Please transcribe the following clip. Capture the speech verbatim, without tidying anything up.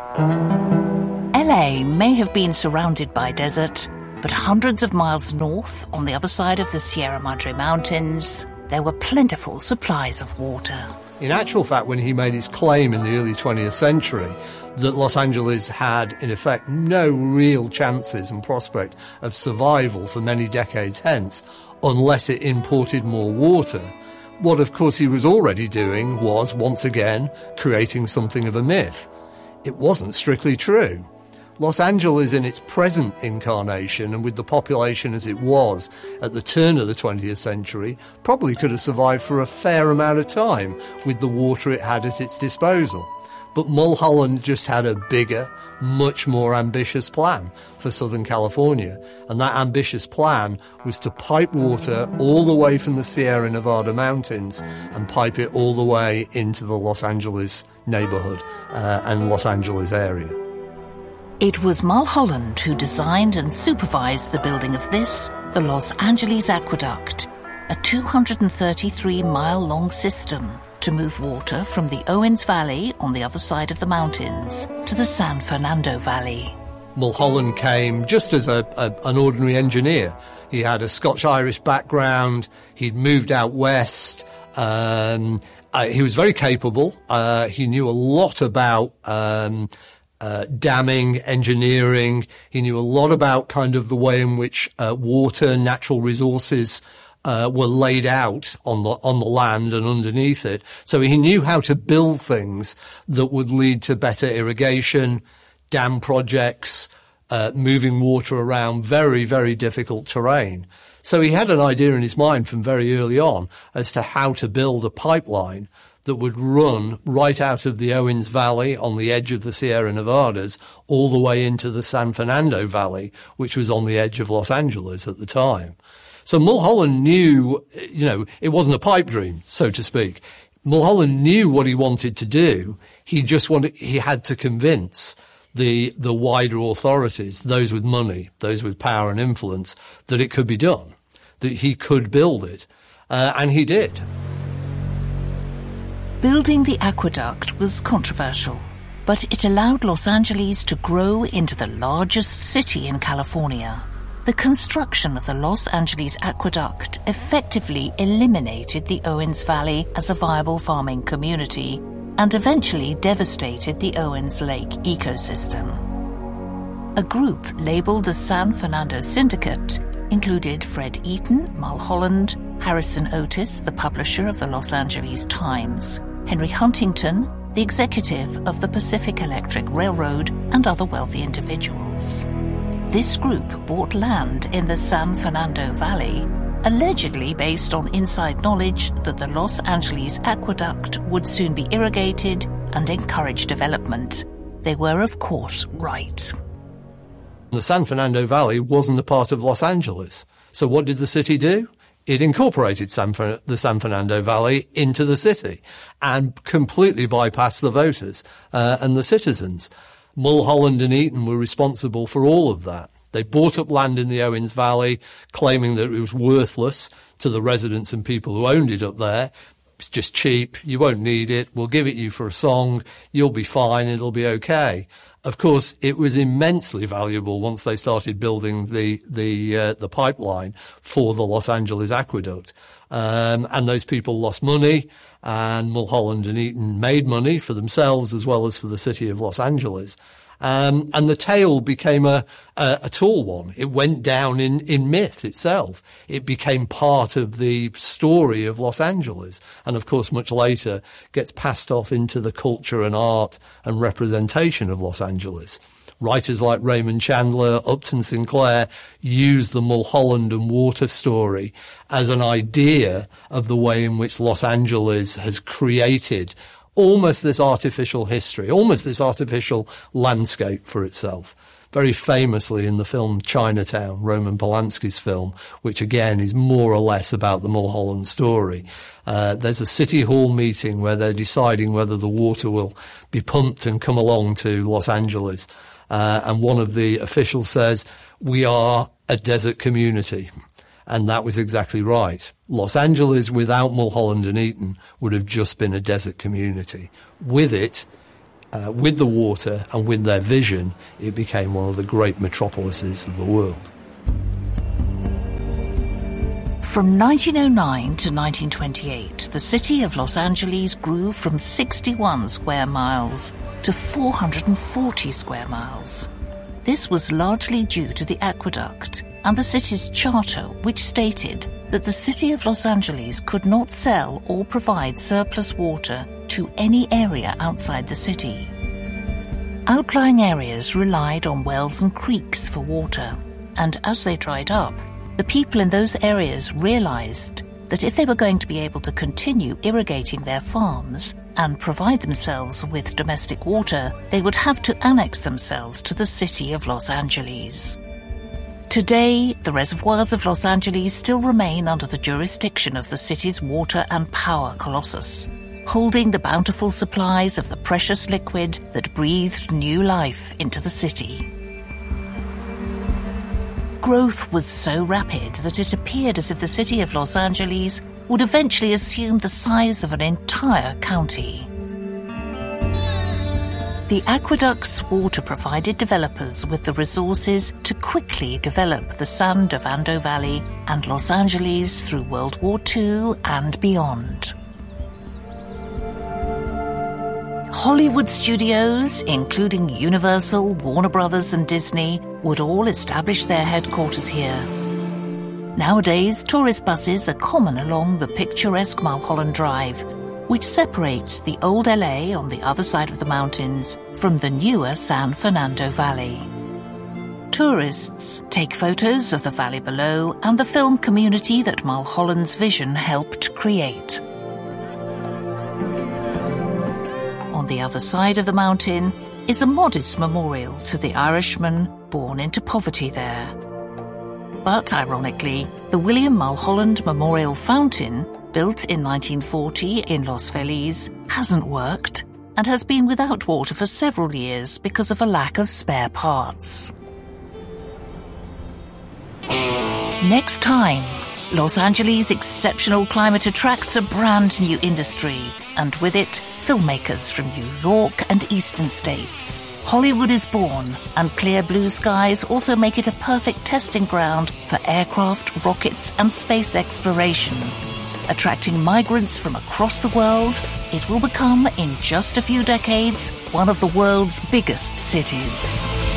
L A may have been surrounded by desert, but hundreds of miles north, on the other side of the Sierra Madre Mountains, there were plentiful supplies of water. In actual fact, when he made his claim in the early twentieth century that Los Angeles had, in effect, no real chances and prospect of survival for many decades hence, unless it imported more water, what, of course, he was already doing was, once again, creating something of a myth. It wasn't strictly true. Los Angeles in its present incarnation and with the population as it was at the turn of the twentieth century probably could have survived for a fair amount of time with the water it had at its disposal. But Mulholland just had a bigger, much more ambitious plan for Southern California. And that ambitious plan was to pipe water all the way from the Sierra Nevada mountains and pipe it all the way into the Los Angeles neighborhood uh, and Los Angeles area. It was Mulholland who designed and supervised the building of this, the Los Angeles Aqueduct, a two hundred thirty-three mile long system to move water from the Owens Valley on the other side of the mountains to the San Fernando Valley. Mulholland came just as a, a, an ordinary engineer. He had a Scotch-Irish background. He'd moved out west. Um, uh, he was very capable. Uh, he knew a lot about um Uh, damming, engineering. He knew a lot about kind of the way in which uh, water, natural resources uh, were laid out on the on the land and underneath it. So he knew how to build things that would lead to better irrigation, dam projects, uh, moving water around very, very difficult terrain. So he had an idea in his mind from very early on as to how to build a pipeline that would run right out of the Owens Valley on the edge of the Sierra Nevadas all the way into the San Fernando Valley, which was on the edge of Los Angeles at the time. So Mulholland knew, you know, it wasn't a pipe dream, so to speak. Mulholland knew what he wanted to do. He just wanted, he had to convince the, the wider authorities, those with money, those with power and influence, that it could be done, that he could build it. Uh, and he did. Building the aqueduct was controversial, but it allowed Los Angeles to grow into the largest city in California. The construction of the Los Angeles Aqueduct effectively eliminated the Owens Valley as a viable farming community and eventually devastated the Owens Lake ecosystem. A group labeled the San Fernando Syndicate included Fred Eaton, Mulholland, Harrison Otis, the publisher of the Los Angeles Times, Henry Huntington, the executive of the Pacific Electric Railroad, and other wealthy individuals. This group bought land in the San Fernando Valley, allegedly based on inside knowledge that the Los Angeles Aqueduct would soon be irrigated and encourage development. They were, of course, right. The San Fernando Valley wasn't a part of Los Angeles. So what did the city do? It incorporated San, the San Fernando Valley into the city and completely bypassed the voters uh, and the citizens. Mulholland and Eaton were responsible for all of that. They bought up land in the Owens Valley, claiming that it was worthless to the residents and people who owned it up there. It's just cheap. You won't need it. We'll give it you for a song. You'll be fine. It'll be okay. Of course, it was immensely valuable once they started building the the uh, the pipeline for the Los Angeles Aqueduct. Um, and those people lost money, and Mulholland and Eaton made money for themselves as well as for the city of Los Angeles. Um, and the tale became a, a, a tall one. It went down in, in myth itself. It became part of the story of Los Angeles. And of course, much later gets passed off into the culture and art and representation of Los Angeles. Writers like Raymond Chandler, Upton Sinclair used the Mulholland and water story as an idea of the way in which Los Angeles has created almost this artificial history, almost this artificial landscape for itself. Very famously in the film Chinatown, Roman Polanski's film, which again is more or less about the Mulholland story. Uh, there's a city hall meeting where they're deciding whether the water will be pumped and come along to Los Angeles. Uh, and one of the officials says, "We are a desert community." And that was exactly right. Los Angeles without Mulholland and Eaton would have just been a desert community. With it, uh, with the water and with their vision, it became one of the great metropolises of the world. From nineteen oh nine to nineteen twenty-eight, the city of Los Angeles grew from sixty-one square miles to four hundred forty square miles. This was largely due to the aqueduct and the city's charter, which stated that the city of Los Angeles could not sell or provide surplus water to any area outside the city. Outlying areas relied on wells and creeks for water, and as they dried up, the people in those areas realized that if they were going to be able to continue irrigating their farms and provide themselves with domestic water, they would have to annex themselves to the city of Los Angeles. Today, the reservoirs of Los Angeles still remain under the jurisdiction of the city's water and power colossus, holding the bountiful supplies of the precious liquid that breathed new life into the city. Growth was so rapid that it appeared as if the city of Los Angeles would eventually assume the size of an entire county. The aqueduct's water provided developers with the resources to quickly develop the San Fernando Valley and Los Angeles through World War Two and beyond. Hollywood studios, including Universal, Warner Brothers and Disney, would all establish their headquarters here. Nowadays, tourist buses are common along the picturesque Mulholland Drive, which separates the old L A on the other side of the mountains from the newer San Fernando Valley. Tourists take photos of the valley below and the film community that Mulholland's vision helped create. On the other side of the mountain is a modest memorial to the Irishman born into poverty there. But, ironically, the William Mulholland Memorial Fountain, built in nineteen forty in Los Feliz, hasn't worked and has been without water for several years because of a lack of spare parts. Next time, Los Angeles' exceptional climate attracts a brand new industry, and with it, filmmakers from New York and eastern states. Hollywood is born, and clear blue skies also make it a perfect testing ground for aircraft, rockets, and space exploration. Attracting migrants from across the world, it will become, in just a few decades, one of the world's biggest cities.